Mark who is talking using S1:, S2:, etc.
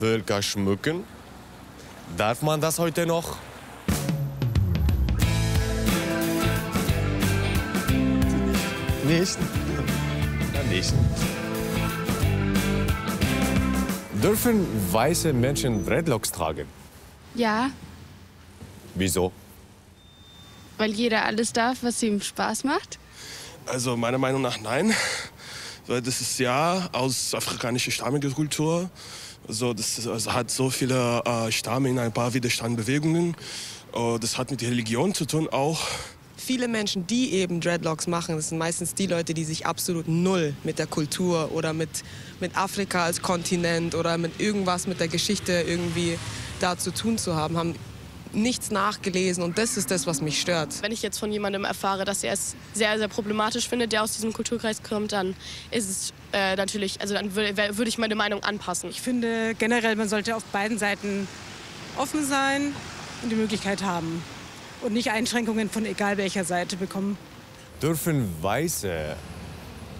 S1: Bürger schmücken? Darf man das heute noch? Nicht? Ja, nicht. Dürfen weiße Menschen Dreadlocks tragen?
S2: Ja,
S1: Wieso?
S2: weil jeder alles darf, was ihm Spaß macht.
S3: Also meiner Meinung nach nein, weil das ist ja aus afrikanischer stammiger Kultur. Also das hat so viele Stamme in ein paar Widerstandsbewegungen. Das hat mit Religion zu tun auch.
S4: Viele Menschen, die eben Dreadlocks machen, das sind meistens die Leute, die sich absolut null mit der Kultur oder mit Afrika als Kontinent oder mit irgendwas mit der Geschichte irgendwie da zu tun zu haben nichts nachgelesen und das ist das, was mich stört.
S5: Wenn ich jetzt von jemandem erfahre, dass er es sehr, sehr problematisch findet, der aus diesem Kulturkreis kommt, dann ist es natürlich, also dann würde ich meine Meinung anpassen.
S6: Ich finde generell, man sollte auf beiden Seiten offen sein und die Möglichkeit haben und nicht Einschränkungen von egal welcher Seite bekommen.
S1: Dürfen Weiße